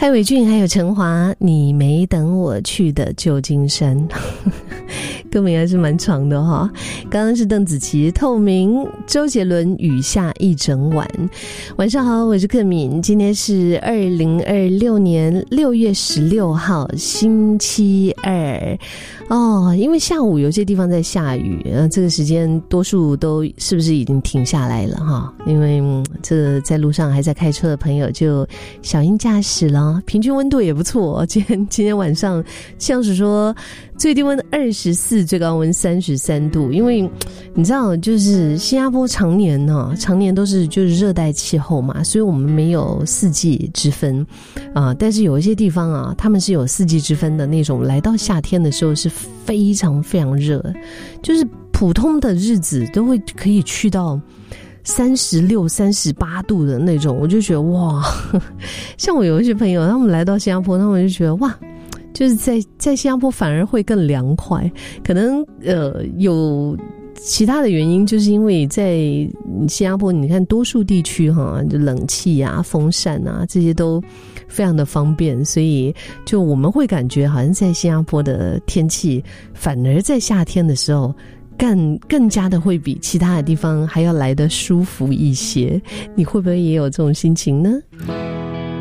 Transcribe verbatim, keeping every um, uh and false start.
蔡伟俊还有陈华，你没等我去的旧金山。歌名还是蛮长的哈。刚刚是邓紫棋透明，周杰伦雨下一整晚。晚上好，我是克敏，今天是二零二六年六月十六号星期二哦。因为下午有些地方在下雨，呃，这个时间多数都是不是已经停下来了哈？因为、嗯、这个在路上还在开车的朋友就小心驾驶了。平均温度也不错，今天今天晚上像是说最低温二十四，最高温三十三度。因为你知道，就是新加坡常年呢、啊，常年都是就是热带气候嘛，所以我们没有四季之分啊。但是有一些地方啊，他们是有四季之分的那种。来到夏天的时候是非常非常热，就是普通的日子都会可以去到三十六、三十八度的那种。我就觉得哇，像我有一些朋友，他们来到新加坡，他们就觉得哇。就是在在新加坡反而会更凉快，可能呃有其他的原因，就是因为在新加坡，你看多数地区哈，就冷气啊、风扇啊这些都非常的方便，所以就我们会感觉好像在新加坡的天气，反而在夏天的时候。更更加的会比其他的地方还要来得舒服一些，你会不会也有这种心情呢？